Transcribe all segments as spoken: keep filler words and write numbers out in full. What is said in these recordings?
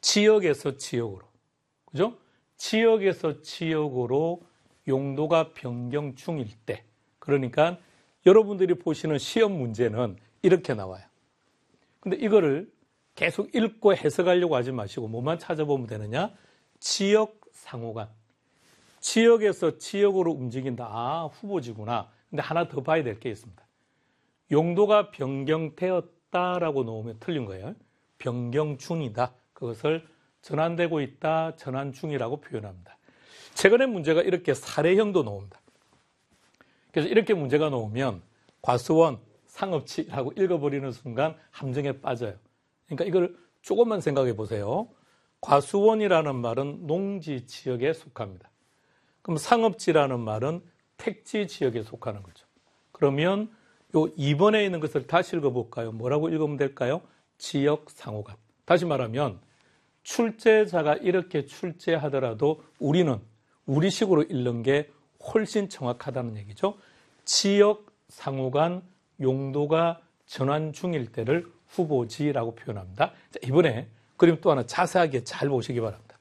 지역에서 지역으로, 그죠? 지역에서 지역으로 용도가 변경 중일 때, 그러니까 여러분들이 보시는 시험 문제는 이렇게 나와요. 근데 이거를 계속 읽고 해석하려고 하지 마시고 뭐만 찾아보면 되느냐? 지역 상호간. 지역에서 지역으로 움직인다. 아, 후보지구나. 근데 하나 더 봐야 될 게 있습니다. 용도가 변경되었다라고 놓으면 틀린 거예요. 변경 중이다. 그것을 전환되고 있다, 전환 중이라고 표현합니다. 최근에 문제가 이렇게 사례형도 나옵니다. 그래서 이렇게 문제가 나오면 과수원, 상업지라고 읽어버리는 순간 함정에 빠져요. 그러니까 이걸 조금만 생각해 보세요. 과수원이라는 말은 농지 지역에 속합니다. 그럼 상업지라는 말은 택지 지역에 속하는 거죠. 그러면 요 이 번에 있는 것을 다시 읽어볼까요? 뭐라고 읽으면 될까요? 지역 상호간. 다시 말하면 출제자가 이렇게 출제하더라도 우리는 우리식으로 읽는 게 훨씬 정확하다는 얘기죠. 지역 상호간 용도가 전환 중일 때를 후보지라고 표현합니다. 자, 이번에 그림 또 하나 자세하게 잘 보시기 바랍니다.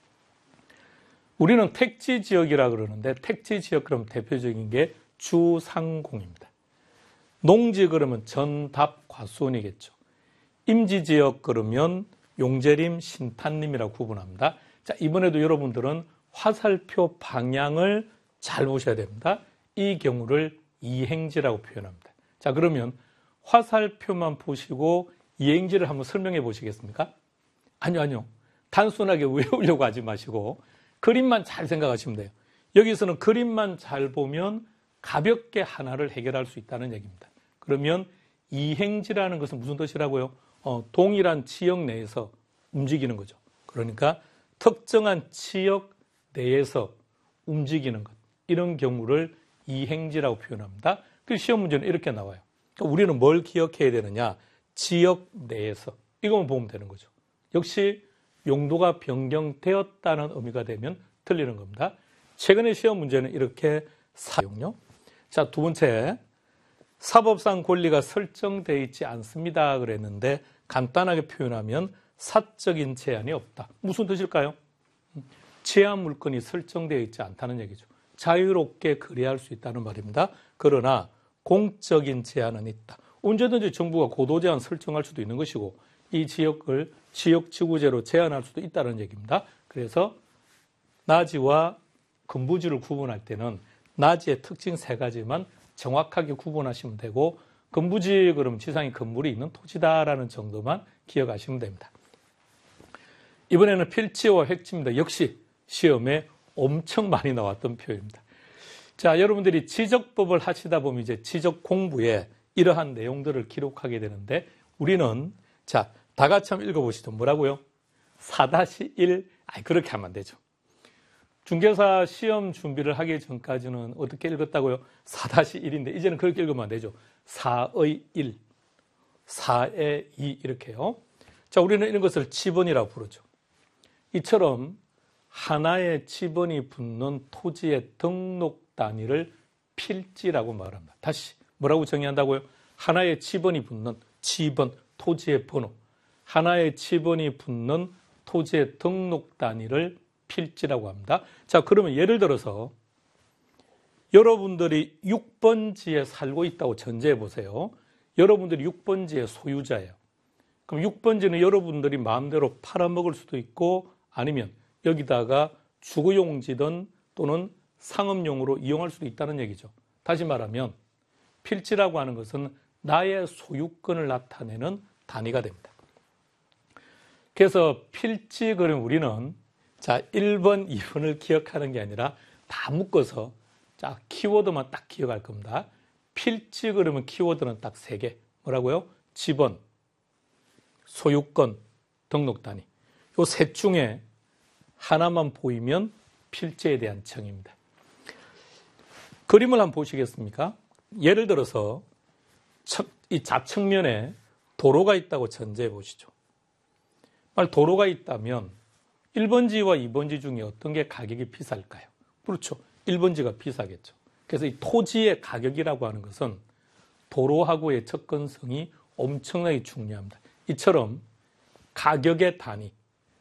우리는 택지 지역이라 그러는데 택지 지역 그럼 대표적인 게 주상공입니다. 농지 그러면 전답 과수원이겠죠. 임지 지역 그러면 용재림, 신탄림이라고 구분합니다. 자, 이번에도 여러분들은 화살표 방향을 잘 보셔야 됩니다. 이 경우를 이행지라고 표현합니다. 자, 그러면 화살표만 보시고 이행지를 한번 설명해 보시겠습니까? 아니요, 아니요. 단순하게 외우려고 하지 마시고 그림만 잘 생각하시면 돼요. 여기서는 그림만 잘 보면 가볍게 하나를 해결할 수 있다는 얘기입니다. 그러면 이행지라는 것은 무슨 뜻이라고요? 어, 동일한 지역 내에서 움직이는 거죠. 그러니까 특정한 지역 내에서 움직이는 것. 이런 경우를 이행지라고 표현합니다. 그 시험 문제는 이렇게 나와요. 그러니까 우리는 뭘 기억해야 되느냐? 지역 내에서. 이것만 보면 되는 거죠. 역시 용도가 변경되었다는 의미가 되면 틀리는 겁니다. 최근에 시험 문제는 이렇게 사용요. 자, 두 번째. 사법상 권리가 설정되어 있지 않습니다. 그랬는데 간단하게 표현하면 사적인 제한이 없다. 무슨 뜻일까요? 제한 물건이 설정되어 있지 않다는 얘기죠. 자유롭게 거래할 수 있다는 말입니다. 그러나 공적인 제한은 있다. 언제든지 정부가 고도 제한 설정할 수도 있는 것이고 이 지역을 지역지구제로 제한할 수도 있다는 얘기입니다. 그래서 나지와 근부지를 구분할 때는 나지의 특징 세 가지만 정확하게 구분하시면 되고 근부지 그럼 지상에 건물이 있는 토지다라는 정도만 기억하시면 됩니다. 이번에는 필지와 획지입니다. 역시 시험에 엄청 많이 나왔던 표현입니다. 자, 여러분들이 지적법을 하시다 보면 이제 지적 공부에 이러한 내용들을 기록하게 되는데 우리는 자, 다 같이 한번 읽어보시죠. 뭐라고요? 사 일. 아니, 그렇게 하면 안 되죠. 중개사 시험 준비를 하기 전까지는 어떻게 읽었다고요? 사 일인데 이제는 그렇게 읽으면 안 되죠. 사의 일, 사의 이 이렇게요. 자, 우리는 이런 것을 지번이라고 부르죠. 이처럼 하나의 지번이 붙는 토지의 등록 단위를 필지라고 말합니다. 다시 뭐라고 정의한다고요? 하나의 지번이 붙는 지번, 토지의 번호. 하나의 지번이 붙는 토지의 등록 단위를 필지라고 합니다. 자, 그러면 예를 들어서 여러분들이 육 번지에 살고 있다고 전제해 보세요. 여러분들이 육 번지의 소유자예요. 그럼 육 번지는 여러분들이 마음대로 팔아먹을 수도 있고 아니면 여기다가 주거용지든 또는 상업용으로 이용할 수도 있다는 얘기죠. 다시 말하면 필지라고 하는 것은 나의 소유권을 나타내는 단위가 됩니다. 그래서 필지 그러면 우리는 자, 일 번, 이 번을 기억하는 게 아니라 다 묶어서 자, 키워드만 딱 기억할 겁니다. 필지 그러면 키워드는 딱 세 개. 뭐라고요? 지번, 소유권, 등록 단위. 요 셋 중에 하나만 보이면 필지에 대한 정의입니다. 그림을 한번 보시겠습니까? 예를 들어서 이 좌측면에 도로가 있다고 전제해 보시죠. 만약 도로가 있다면 일 번지와 이 번지 중에 어떤 게 가격이 비쌀까요? 그렇죠. 일 번지가 비싸겠죠. 그래서 이 토지의 가격이라고 하는 것은 도로하고의 접근성이 엄청나게 중요합니다. 이처럼 가격의 단위,